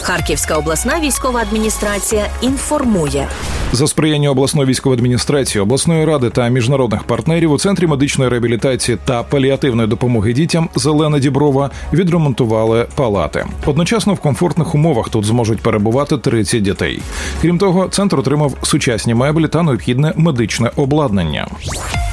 Харківська обласна військова адміністрація інформує. За сприяння обласної військової адміністрації, обласної ради та міжнародних партнерів у Центрі медичної реабілітації та паліативної допомоги дітям «Зелена Діброва» відремонтували палати. Одночасно в комфортних умовах тут зможуть перебувати 30 дітей. Крім того, центр отримав сучасні меблі та необхідне медичне обладнання.